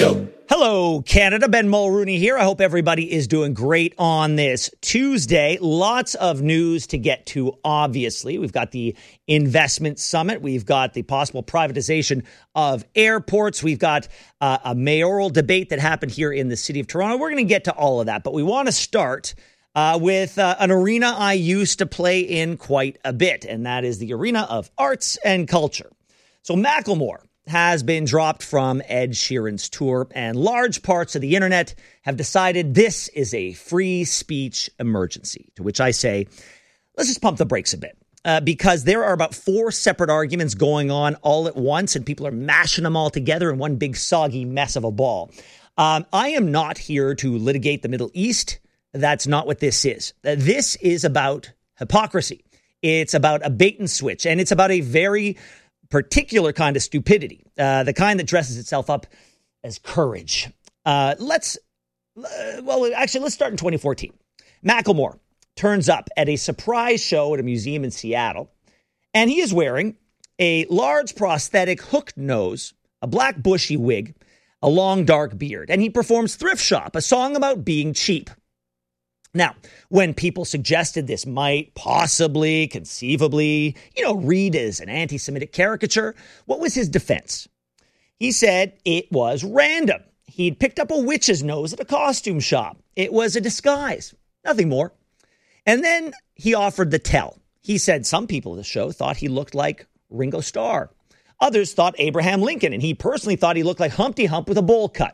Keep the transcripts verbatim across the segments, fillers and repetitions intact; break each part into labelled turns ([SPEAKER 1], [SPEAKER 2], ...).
[SPEAKER 1] Show.
[SPEAKER 2] Hello, Canada. Ben Mulrooney here. I hope everybody is doing great on this Tuesday. Lots of news to get to, obviously. We've got the investment summit. We've got the possible privatization of airports. We've got uh, a mayoral debate that happened here in the city of Toronto. We're going to get to all of that, but we want to start uh, with uh, an arena I used to play in quite a bit, and that is the arena of arts and culture. So Macklemore has been dropped from Ed Sheeran's tour, and large parts of the internet have decided this is a free speech emergency, to which I say, let's just pump the brakes a bit, uh, because there are about four separate arguments going on all at once, and people are mashing them all together in one big soggy mess of a ball. Um, I am not here to litigate the Middle East. That's not what this is. Uh, this is about hypocrisy. It's about a bait and switch, and it's about a very particular kind of stupidity, uh, the kind that dresses itself up as courage. Uh, let's, uh, well, actually, let's start in twenty fourteen. Macklemore turns up at a surprise show at a museum in Seattle, and he is wearing a large prosthetic hooked nose, a black bushy wig, a long dark beard, and he performs Thrift Shop, a song about being cheap. Now, when people suggested this might possibly, conceivably, you know, read as an anti-Semitic caricature, what was his defense? He said it was random. He'd picked up a witch's nose at a costume shop. It was a disguise, nothing more. And then he offered the tell. He said some people at the show thought he looked like Ringo Starr. Others thought Abraham Lincoln, and he personally thought he looked like Humpty Hump with a bowl cut.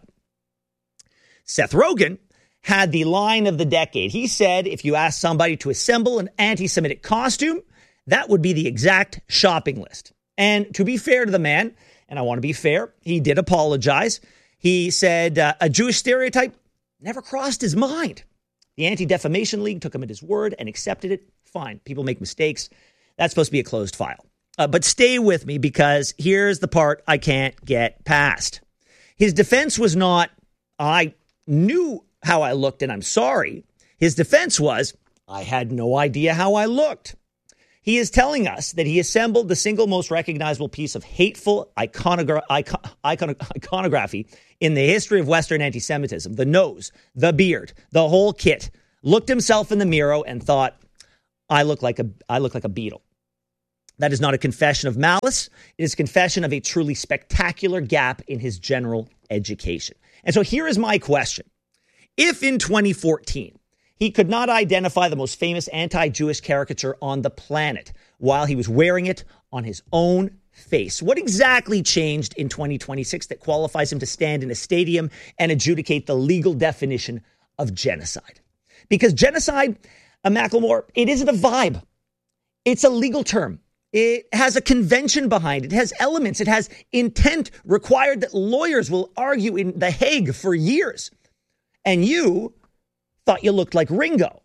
[SPEAKER 2] Seth Rogen had the line of the decade. He said if you asked somebody to assemble an anti-Semitic costume, that would be the exact shopping list. And to be fair to the man, and I want to be fair, he did apologize. He said uh, a Jewish stereotype never crossed his mind. The Anti-Defamation League took him at his word and accepted it. Fine. People make mistakes. That's supposed to be a closed file. Uh, but stay with me, because here's the part I can't get past. His defense was not, I knew how I looked and I'm sorry. His defense was, I had no idea how I looked. He is telling us that he assembled the single most recognizable piece of hateful iconogra- icon- icon- iconography in the history of Western anti-Semitism. The nose, the beard, the whole kit. Looked himself in the mirror and thought, I look like a, I look like a beetle. That is not a confession of malice. It is a confession of a truly spectacular gap in his general education. And so here is my question. If in twenty fourteen, he could not identify the most famous anti-Jewish caricature on the planet while he was wearing it on his own face, what exactly changed in twenty twenty-six that qualifies him to stand in a stadium and adjudicate the legal definition of genocide? Because genocide, uh, Macklemore, it isn't a vibe. It's a legal term. It has a convention behind it. It has elements. It has intent required that lawyers will argue in The Hague for years. And you thought you looked like Ringo.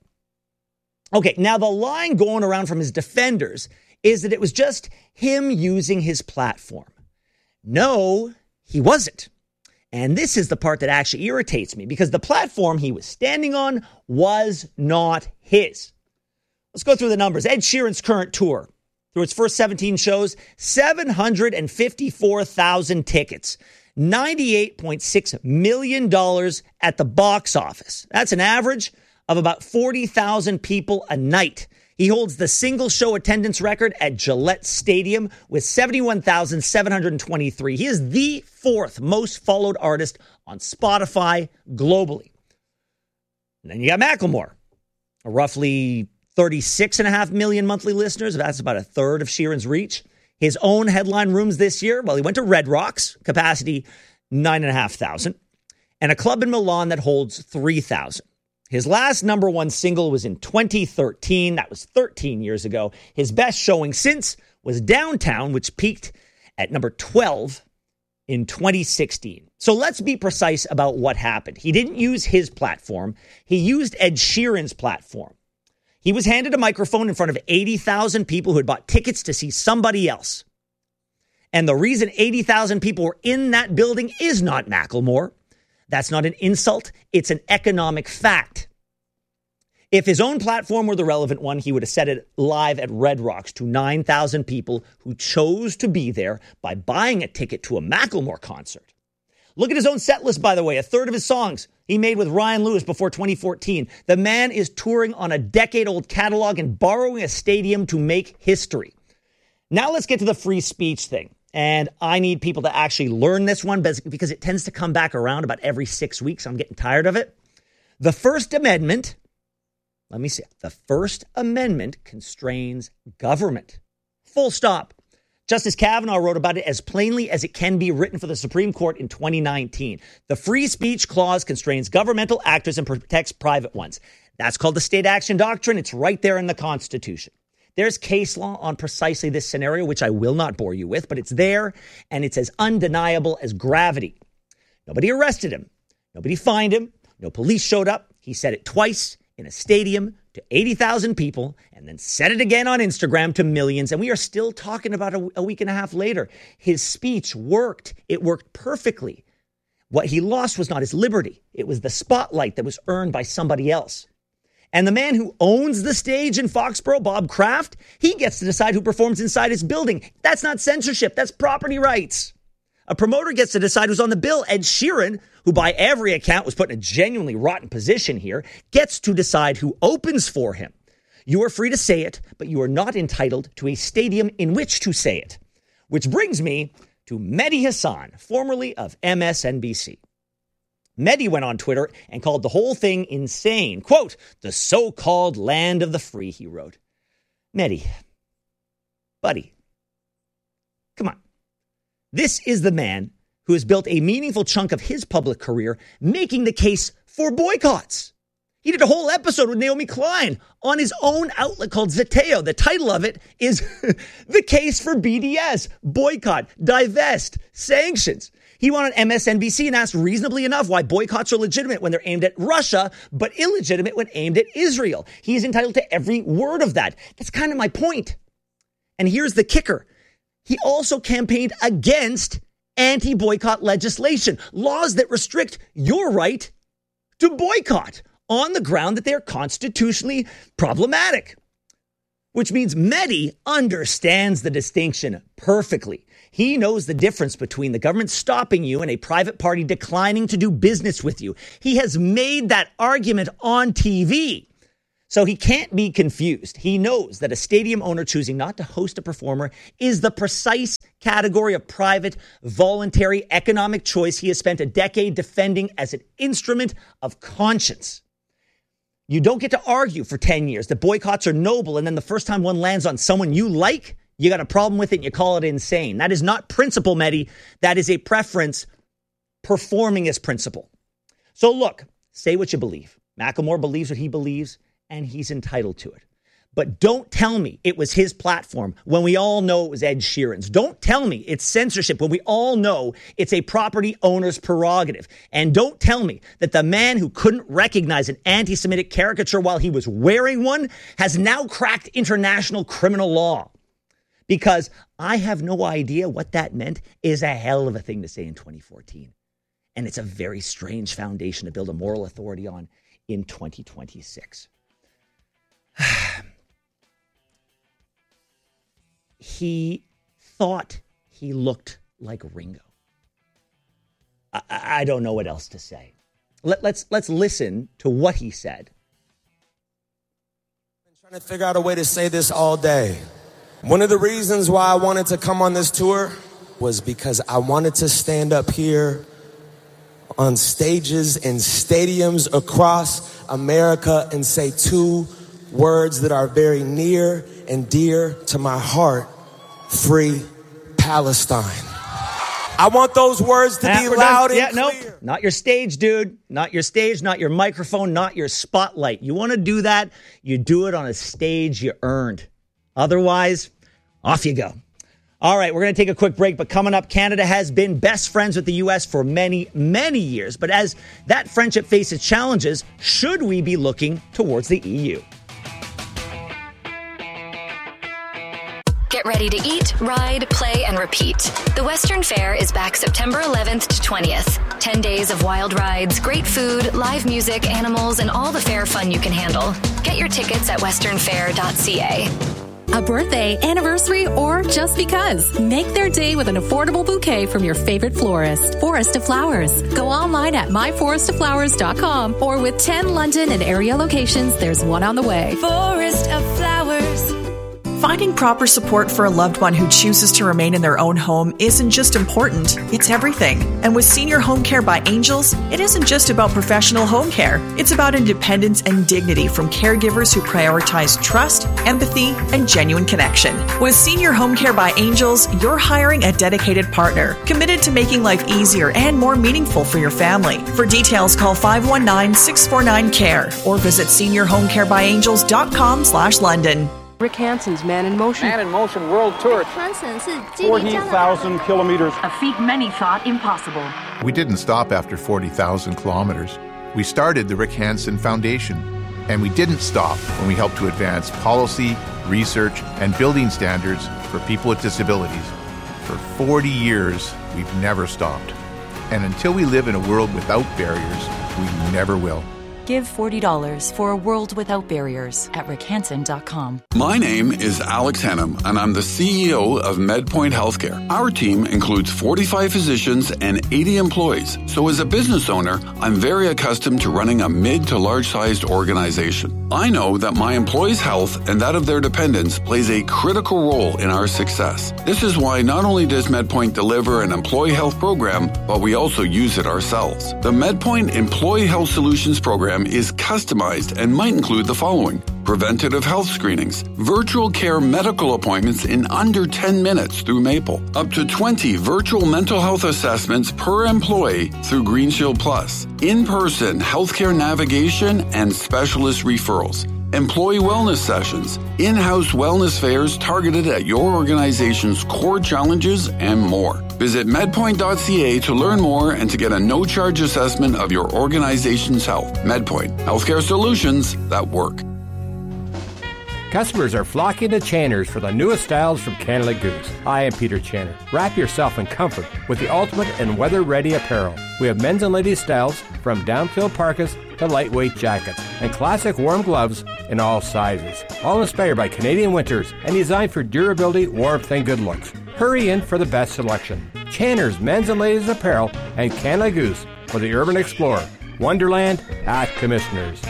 [SPEAKER 2] Okay, now the line going around from his defenders is that it was just him using his platform. No, he wasn't. And this is the part that actually irritates me, because the platform he was standing on was not his. Let's go through the numbers. Ed Sheeran's current tour, through its first seventeen shows, seven hundred fifty-four thousand tickets. ninety-eight point six million dollars at the box office. That's an average of about forty thousand people a night. He holds the single show attendance record at Gillette Stadium with seventy-one thousand seven hundred twenty-three. He is the fourth most followed artist on Spotify globally. And then you got Macklemore, roughly thirty-six point five million monthly listeners. That's about a third of Sheeran's reach. His own headline rooms this year, well, he went to Red Rocks, capacity nine and a half thousand, and a club in Milan that holds three thousand. His last number one single was in twenty thirteen. That was thirteen years ago. His best showing since was Downtown, which peaked at number twelve in twenty sixteen. So let's be precise about what happened. He didn't use his platform. He used Ed Sheeran's platform. He was handed a microphone in front of eighty thousand people who had bought tickets to see somebody else. And the reason eighty thousand people were in that building is not Macklemore. That's not an insult. It's an economic fact. If his own platform were the relevant one, he would have said it live at Red Rocks to nine thousand people who chose to be there by buying a ticket to a Macklemore concert. Look at his own set list, by the way. A third of his songs he made with Ryan Lewis before twenty fourteen. The man is touring on a decade-old catalog and borrowing a stadium to make history. Now let's get to the free speech thing. And I need people to actually learn this one because it tends to come back around about every six weeks. I'm getting tired of it. The First Amendment, let me see. The First Amendment constrains government. Full stop. Justice Kavanaugh wrote about it as plainly as it can be written for the Supreme Court in twenty nineteen. The free speech clause constrains governmental actors and protects private ones. That's called the state action doctrine. It's right there in the Constitution. There's case law on precisely this scenario, which I will not bore you with, but it's there and it's as undeniable as gravity. Nobody arrested him. Nobody fined him. No police showed up. He said it twice in a stadium to eighty thousand people and then said it again on Instagram to millions. And we are still talking about a, a week and a half later. His speech worked. It worked perfectly. What he lost was not his liberty. It was the spotlight that was earned by somebody else. And the man who owns the stage in Foxborough, Bob Kraft, he gets to decide who performs inside his building. That's not censorship. That's property rights. A promoter gets to decide who's on the bill. Ed Sheeran, who by every account was put in a genuinely rotten position here, gets to decide who opens for him. You are free to say it, but you are not entitled to a stadium in which to say it. Which brings me to Mehdi Hasan, formerly of M S N B C. Mehdi went on Twitter and called the whole thing insane. Quote, the so-called land of the free, he wrote. Mehdi, buddy, come on. This is the man who has built a meaningful chunk of his public career making the case for boycotts. He did a whole episode with Naomi Klein on his own outlet called Zeteo. The title of it is The Case for B D S, Boycott, Divest, Sanctions. He went on M S N B C and asked reasonably enough why boycotts are legitimate when they're aimed at Russia, but illegitimate when aimed at Israel. He is entitled to every word of that. That's kind of my point. And here's the kicker. He also campaigned against anti-boycott legislation, laws that restrict your right to boycott on the ground that they are constitutionally problematic. Which means Mehdi understands the distinction perfectly. He knows the difference between the government stopping you and a private party declining to do business with you. He has made that argument on T V. So he can't be confused. He knows that a stadium owner choosing not to host a performer is the precise category of private, voluntary economic choice he has spent a decade defending as an instrument of conscience. You don't get to argue for ten years that boycotts are noble, and then the first time one lands on someone you like, you got a problem with it and you call it insane. That is not principle, Mehdi. That is a preference performing as principle. So look, say what you believe. Macklemore believes what he believes, and he's entitled to it. But don't tell me it was his platform when we all know it was Ed Sheeran's. Don't tell me it's censorship when we all know it's a property owner's prerogative. And don't tell me that the man who couldn't recognize an anti-Semitic caricature while he was wearing one has now cracked international criminal law. Because I have no idea what that meant is a hell of a thing to say in twenty fourteen. And it's a very strange foundation to build a moral authority on in twenty twenty-six. He thought he looked like Ringo. I, I don't know what else to say. Let, let's let's listen to what he said.
[SPEAKER 1] I've been trying to figure out a way to say this all day. One of the reasons why I wanted to come on this tour was because I wanted to stand up here on stages and stadiums across America and say two words that are very near and dear to my heart. Free Palestine. I want those words to be loud and
[SPEAKER 2] yeah,
[SPEAKER 1] clear.
[SPEAKER 2] Nope. Not your stage, dude. Not your stage, not your microphone, not your spotlight. You want to do that, you do it on a stage you earned. Otherwise, off you go. All right, we're going to take a quick break, but coming up, Canada has been best friends with the U S for many, many years. But as that friendship faces challenges, should we be looking towards the E U?
[SPEAKER 3] Get ready to eat, ride, play, and repeat. The Western Fair is back September eleventh to twentieth. ten days of wild rides, great food, live music, animals, and all the fair fun you can handle. Get your tickets at western fair dot c a.
[SPEAKER 4] a birthday, anniversary, or just because. Make their day with an affordable bouquet from your favorite florist. Forest of Flowers. Go online at my forest of flowers dot com or with ten London and area locations, there's one on the way.
[SPEAKER 5] Forest of Flowers.
[SPEAKER 6] Finding proper support for a loved one who chooses to remain in their own home isn't just important, it's everything. And with Senior Home Care by Angels, it isn't just about professional home care. It's about independence and dignity from caregivers who prioritize trust, empathy, and genuine connection. With Senior Home Care by Angels, you're hiring a dedicated partner, committed to making life easier and more meaningful for your family. For details, call five one nine, six four nine, C A R E or visit senior home care by angels dot com slash London.
[SPEAKER 7] Rick Hansen's Man in Motion.
[SPEAKER 8] Man in Motion World Tour. forty thousand kilometers.
[SPEAKER 9] A feat many thought impossible.
[SPEAKER 10] We didn't stop after forty thousand kilometers. We started the Rick Hansen Foundation. And we didn't stop when we helped to advance policy, research, and building standards for people with disabilities. For forty years, we've never stopped. And until we live in a world without barriers, we never will.
[SPEAKER 9] Give forty dollars for a world without barriers at rick hansen dot com.
[SPEAKER 11] My name is Alex Hannum, and I'm the C E O of MedPoint Healthcare. Our team includes forty-five physicians and eighty employees. So as a business owner, I'm very accustomed to running a mid to large-sized organization. I know that my employees' health and that of their dependents plays a critical role in our success. This is why not only does MedPoint deliver an employee health program, but we also use it ourselves. The MedPoint Employee Health Solutions program is customized and might include the following: preventative health screenings, virtual care medical appointments in under ten minutes through Maple, up to twenty virtual mental health assessments per employee through Green Shield Plus, in-person healthcare navigation and specialist referrals, employee wellness sessions, in-house wellness fairs targeted at your organization's core challenges, and more. Visit medpoint dot c a to learn more and to get a no-charge assessment of your organization's health. MedPoint, healthcare solutions that work.
[SPEAKER 12] Customers are flocking to Channers for the newest styles from Canada Goose. I am Peter Channer. Wrap yourself in comfort with the ultimate and weather-ready apparel. We have men's and ladies' styles from down-filled parkas to lightweight jackets and classic warm gloves in all sizes. All inspired by Canadian winters and designed for durability, warmth, and good looks. Hurry in for the best selection. Channers men's and ladies' apparel and Canada Goose for the Urban Explorer. Wonderland at Commissioners.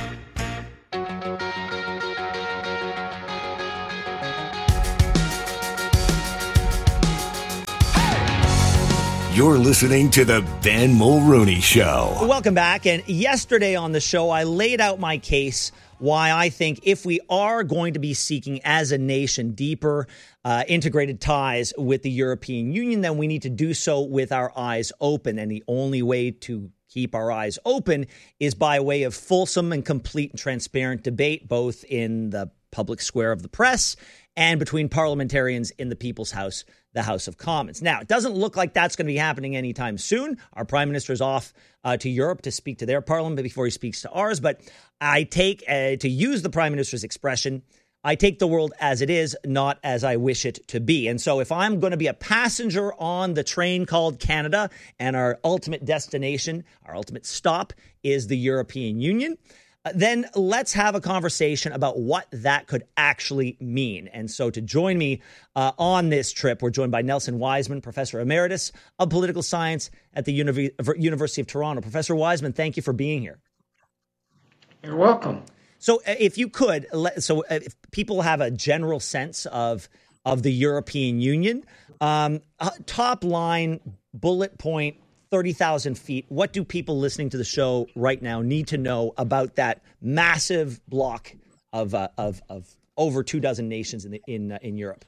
[SPEAKER 13] You're listening to the Ben Mulrooney Show.
[SPEAKER 2] Welcome back. And yesterday on the show, I laid out my case why I think if we are going to be seeking as a nation deeper uh, integrated ties with the European Union, then we need to do so with our eyes open. And the only way to keep our eyes open is by way of fulsome and complete and transparent debate, both in the public square of the press and between parliamentarians in the People's House, the House of Commons. Now, it doesn't look like that's going to be happening anytime soon. Our prime minister is off uh, to Europe to speak to their parliament before he speaks to ours. But I take, uh, to use the prime minister's expression, I take the world as it is, not as I wish it to be. And so if I'm going to be a passenger on the train called Canada and our ultimate destination, our ultimate stop is the European Union, then let's have a conversation about what that could actually mean. And so to join me uh, on this trip, we're joined by Nelson Wiseman, Professor Emeritus of Political Science at the Univ- University of Toronto. Professor Wiseman, thank you for being here.
[SPEAKER 14] You're welcome.
[SPEAKER 2] So uh, if you could, let, so uh, if people have a general sense of, of the European Union, um, uh, top line, bullet point, thirty thousand feet. What do people listening to the show right now need to know about that massive block of uh, of, of over two dozen nations in the, in uh, in Europe?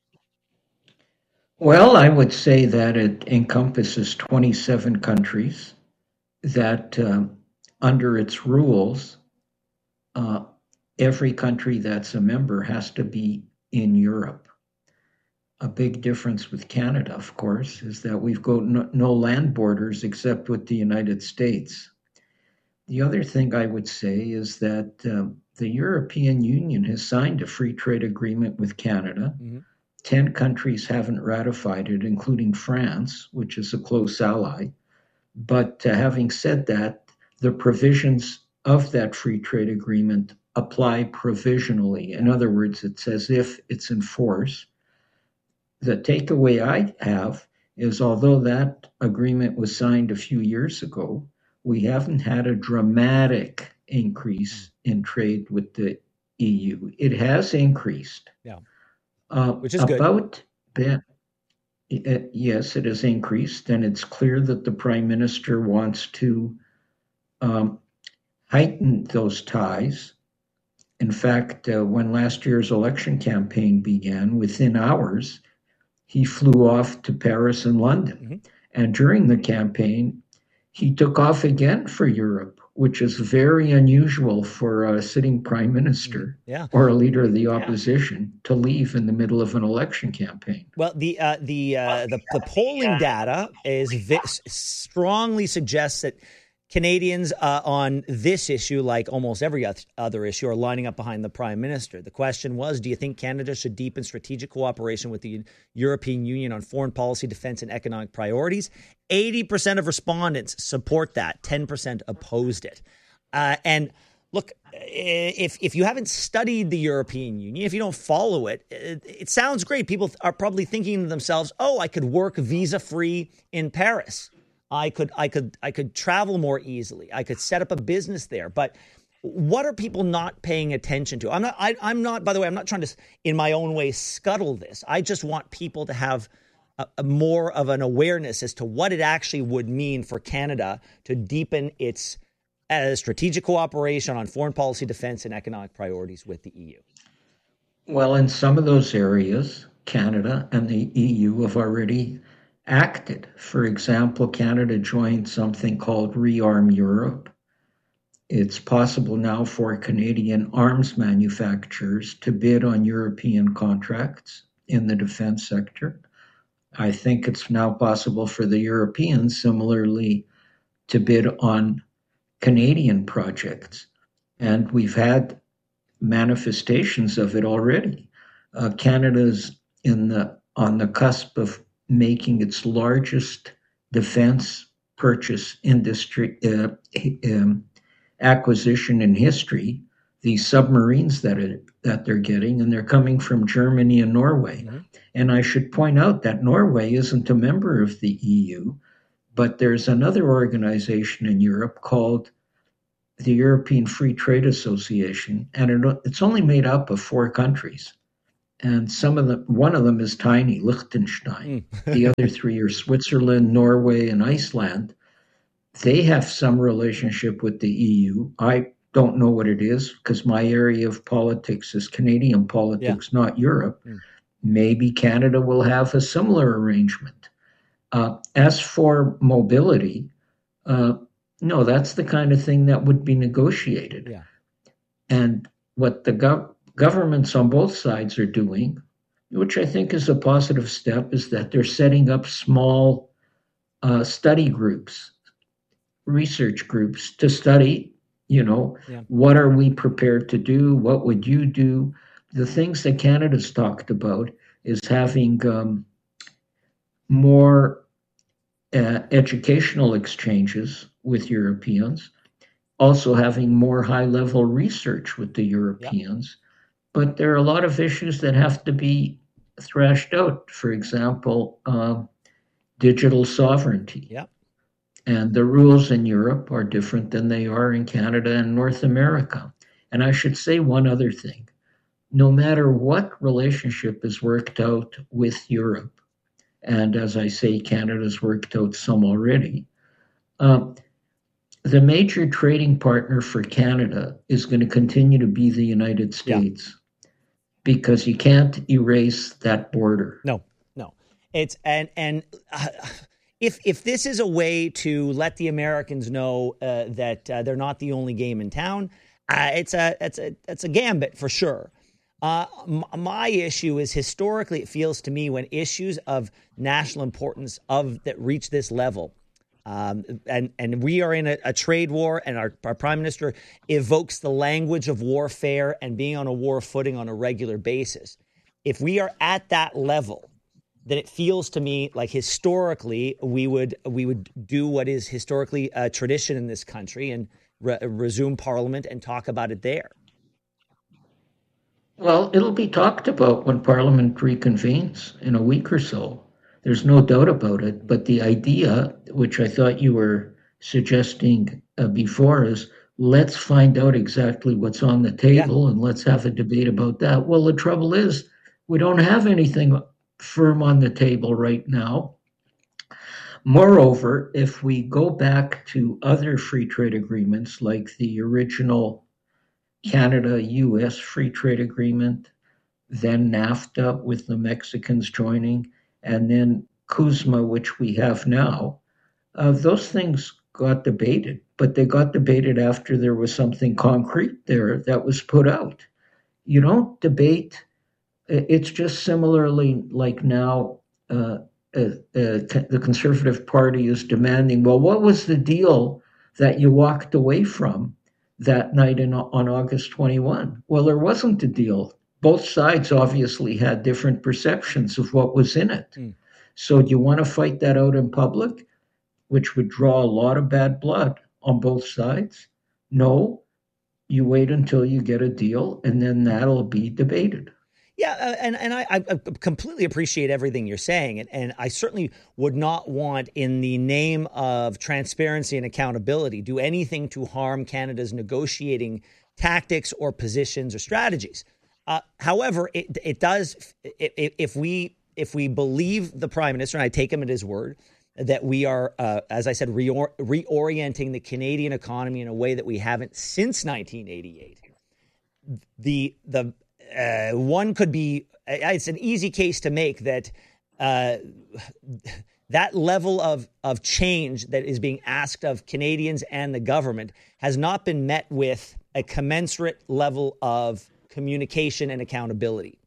[SPEAKER 14] Well, I would say that it encompasses twenty-seven countries. That uh, under its rules, uh, every country that's a member has to be in Europe. A big difference with Canada, of course, is that we've got no, no land borders except with the United States. The other thing I would say is that um, the European Union has signed a free trade agreement with Canada. Mm-hmm. Ten countries haven't ratified it, including France, which is a close ally. But uh, having said that, the provisions of that free trade agreement apply provisionally. In other words, it's as if it's in force. The takeaway I have is, although that agreement was signed a few years ago, we haven't had a dramatic increase in trade with the E U. It has increased.
[SPEAKER 2] Yeah.
[SPEAKER 14] Uh,
[SPEAKER 2] Which is
[SPEAKER 14] about
[SPEAKER 2] good.
[SPEAKER 14] That, yes, it has increased, and it's clear that the Prime Minister wants to um, heighten those ties. In fact, uh, when last year's election campaign began, within hours, he flew off to Paris and London. Mm-hmm. And during the campaign, he took off again for Europe, which is very unusual for a sitting prime minister
[SPEAKER 2] yeah.
[SPEAKER 14] or a leader of the opposition yeah. to leave in the middle of an election campaign.
[SPEAKER 2] Well, the uh, the, uh, the the polling data is vi- strongly suggests that Canadians uh, on this issue, like almost every other issue, are lining up behind the Prime Minister. The question was, do you think Canada should deepen strategic cooperation with the European Union on foreign policy, defense, and economic priorities? eighty percent of respondents support that. ten percent opposed it. Uh, and look, if if you haven't studied the European Union, if you don't follow it, it, it sounds great. People are probably thinking to themselves, oh, I could work visa-free in Paris. I could, I could, I could travel more easily. I could set up a business there. But what are people not paying attention to? I'm not. I, I'm not. By the way, I'm not trying to, in my own way, scuttle this. I just want people to have a, a more of an awareness as to what it actually would mean for Canada to deepen its uh, strategic cooperation on foreign policy, defense, and economic priorities with the E U.
[SPEAKER 14] Well, in some of those areas, Canada and the E U have already acted. For example, Canada joined something called Rearm Europe. It's possible now for Canadian arms manufacturers to bid on European contracts in the defense sector. I think it's now possible for the Europeans similarly to bid on Canadian projects. And we've had manifestations of it already. Uh, Canada's in the on the cusp of making its largest defense purchase industry uh, um, acquisition in history. These submarines that it, that they're getting, and they're coming from Germany and Norway. Mm-hmm. And I should point out that Norway isn't a member of the E U, but there's another organization in Europe called the European Free Trade Association, and it, it's only made up of four countries. And some of them, one of them is tiny, Liechtenstein. Mm. The other three are Switzerland, Norway, and Iceland. They have some relationship with the E U. I don't know what it is because my area of politics is Canadian politics, yeah. not Europe. Mm. Maybe Canada will have a similar arrangement. Uh, as for mobility, uh, no, that's the kind of thing that would be negotiated.
[SPEAKER 2] Yeah.
[SPEAKER 14] And what the gov- governments on both sides are doing, which I think is a positive step, is that they're setting up small uh, study groups, research groups to study, you know, yeah. what are we prepared to do? What would you do? The things that Canada's talked about is having um, more uh, educational exchanges with Europeans, also having more high-level research with the Europeans. Yeah. But there are a lot of issues that have to be thrashed out. For example, uh, digital sovereignty.
[SPEAKER 2] Yeah.
[SPEAKER 14] And the rules in Europe are different than they are in Canada and North America. And I should say one other thing. No matter what relationship is worked out with Europe, and as I say, Canada's worked out some already, uh, the major trading partner for Canada is going to continue to be the United States. Yeah. Because you can't erase that border.
[SPEAKER 2] No, no. It's and and uh, if if this is a way to let the Americans know uh, that uh, they're not the only game in town, uh, it's a it's a it's a gambit for sure. Uh, m- my issue is historically, it feels to me when issues of national importance of that reach this level. Um, and, and we are in a, a trade war, and our, our prime minister evokes the language of warfare and being on a war footing on a regular basis. If we are at that level, then it feels to me like historically we would we would do what is historically a tradition in this country and re- resume parliament and talk about it there.
[SPEAKER 14] Well, it'll be talked about when Parliament reconvenes in a week or so. There's no doubt about it. But the idea, which I thought you were suggesting uh, before, is let's find out exactly what's on the table yeah. and let's have a debate about that. Well, the trouble is we don't have anything firm on the table right now. Moreover, if we go back to other free trade agreements like the original Canada-U S free trade agreement, then NAFTA with the Mexicans joining, and then CUSMA, which we have now, uh, those things got debated, but they got debated after there was something concrete there that was put out. You don't debate. It's just similarly like now uh, uh, uh, the Conservative Party is demanding, well, what was the deal that you walked away from that night in, on August twenty-first? Well, there wasn't a deal. Both sides obviously had different perceptions of what was in it. Mm. So do you want to fight that out in public, which would draw a lot of bad blood on both sides? No, you wait until you get a deal, and then that'll be debated.
[SPEAKER 2] Yeah, uh, and, and I, I completely appreciate everything you're saying. And, and I certainly would not want, in the name of transparency and accountability, do anything to harm Canada's negotiating tactics or positions or strategies. Uh, however, it, it does, if, if we if we believe the Prime Minister, and I take him at his word, that we are, uh, as I said, reor- reorienting the Canadian economy in a way that we haven't since nineteen eighty-eight. The the uh, one could be, it's an easy case to make that uh, that level of of change that is being asked of Canadians and the government has not been met with a commensurate level of communication and accountability.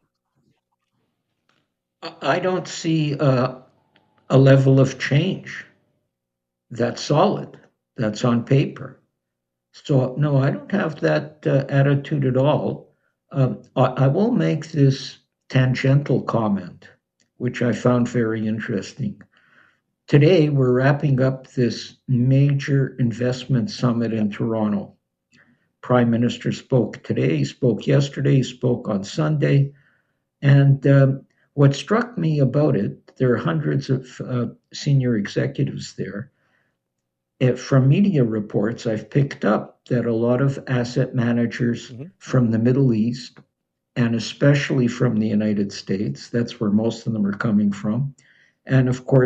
[SPEAKER 14] I don't see uh, a level of change that's solid, that's on paper. So, no, I don't have that uh, attitude at all. Um, I, I will make this tangential comment, which I found very interesting. Today, we're wrapping up this major investment summit in Toronto. Prime Minister spoke today, he spoke yesterday, he spoke on Sunday. And um, what struck me about it, there are hundreds of uh, senior executives there. It, from media reports, I've picked up that a lot of asset managers mm-hmm. from the Middle East, and especially from the United States, that's where most of them are coming from. And of course,